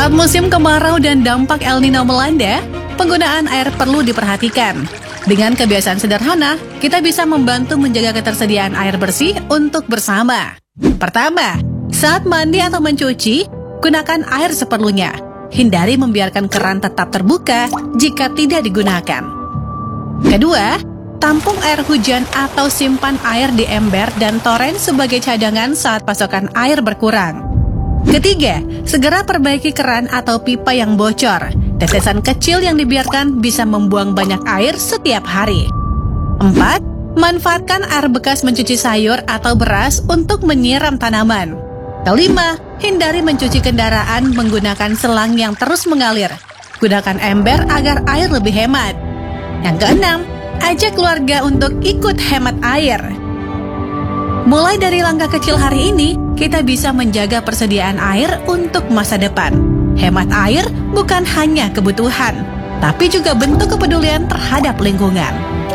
Saat musim kemarau dan dampak El Nino melanda, penggunaan air perlu diperhatikan. Dengan kebiasaan sederhana, kita bisa membantu menjaga ketersediaan air bersih untuk bersama. Pertama, saat mandi atau mencuci, gunakan air seperlunya. Hindari membiarkan keran tetap terbuka jika tidak digunakan. Kedua, tampung air hujan atau simpan air di ember dan toren sebagai cadangan saat pasokan air berkurang. Ketiga, segera perbaiki keran atau pipa yang bocor. Tetesan kecil yang dibiarkan bisa membuang banyak air setiap hari. 4. Manfaatkan air bekas mencuci sayur atau beras untuk menyiram tanaman. Kelima, hindari mencuci kendaraan menggunakan selang yang terus mengalir. Gunakan ember agar air lebih hemat. Yang keenam, ajak keluarga untuk ikut hemat air. Mulai dari langkah kecil hari ini, kita bisa menjaga persediaan air untuk masa depan. Hemat air bukan hanya kebutuhan, tapi juga bentuk kepedulian terhadap lingkungan.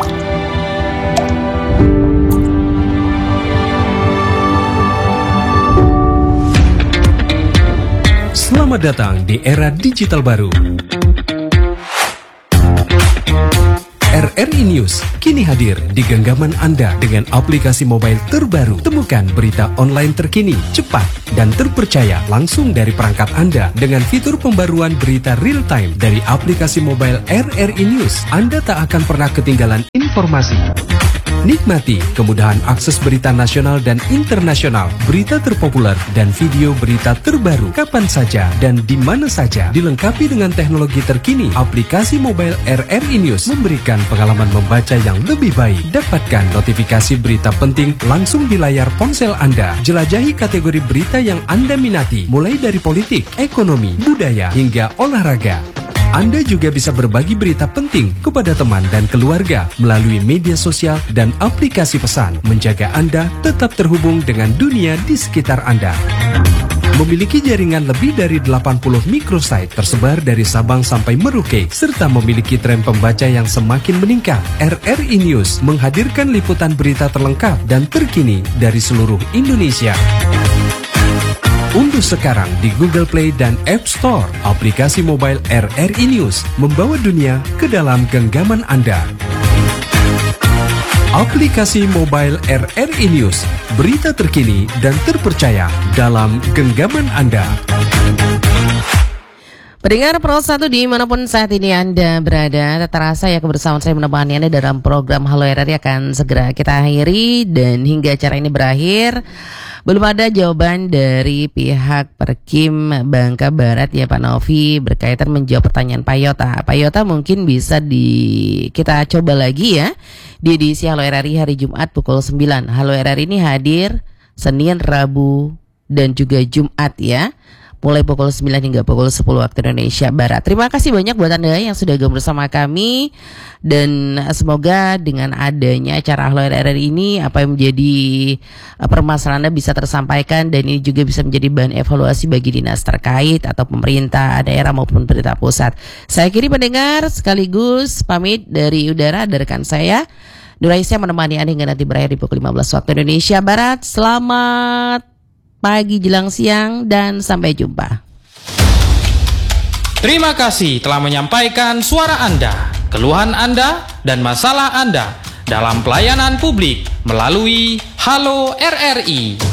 Selamat datang di era digital baru. RRI News kini hadir di genggaman Anda dengan aplikasi mobile terbaru. Temukan berita online terkini, cepat, dan terpercaya langsung dari perangkat Anda dengan fitur pembaruan berita real time dari aplikasi mobile RRI News. Anda tak akan pernah ketinggalan informasi. Nikmati kemudahan akses berita nasional dan internasional, berita terpopuler, dan video berita terbaru kapan saja dan di mana saja. Dilengkapi dengan teknologi terkini, aplikasi mobile RRI News memberikan pengalaman membaca yang lebih baik. Dapatkan notifikasi berita penting langsung di layar ponsel Anda. Jelajahi kategori berita yang Anda minati, mulai dari politik, ekonomi, budaya, hingga olahraga. Anda juga bisa berbagi berita penting kepada teman dan keluarga melalui media sosial dan aplikasi pesan, menjaga Anda tetap terhubung dengan dunia di sekitar Anda. Memiliki jaringan lebih dari 80 microsite tersebar dari Sabang sampai Merauke, serta memiliki tren pembaca yang semakin meningkat. RRI News menghadirkan liputan berita terlengkap dan terkini dari seluruh Indonesia. Unduh sekarang di Google Play dan App Store aplikasi mobile RRI News, membawa dunia ke dalam genggaman Anda. Aplikasi mobile RRI News, berita terkini dan terpercaya dalam genggaman Anda. Pendengar Pro 1 dimanapun saat ini Anda berada, tak terasa ya kebersamaan saya menemani Anda dalam program Halo RRI akan segera kita akhiri. Dan hingga acara ini berakhir, belum ada jawaban dari pihak Perkim Bangka Barat ya Pak Novi berkaitan menjawab pertanyaan Pak Yota. Pak Yota mungkin bisa kita coba lagi ya di edisi Halo RRI hari Jumat pukul 9. Halo RRI ini hadir Senin, Rabu, dan juga Jumat ya, mulai pukul 9 hingga pukul 10 waktu Indonesia Barat. Terima kasih banyak buat Anda yang sudah gabung bersama kami. Dan semoga dengan adanya acara Halo RRI ini, apa yang menjadi permasalahan Anda bisa tersampaikan. Dan ini juga bisa menjadi bahan evaluasi bagi dinas terkait atau pemerintah daerah maupun pemerintah pusat. Saya kiri pendengar sekaligus pamit dari udara, dari rekan saya Nuraisyah menemani Anda hingga nanti berakhir di pukul 15 waktu Indonesia Barat. Selamat pagi jelang siang dan sampai jumpa. Terima kasih telah menyampaikan suara Anda, keluhan Anda, dan masalah Anda dalam pelayanan publik melalui Halo RRI.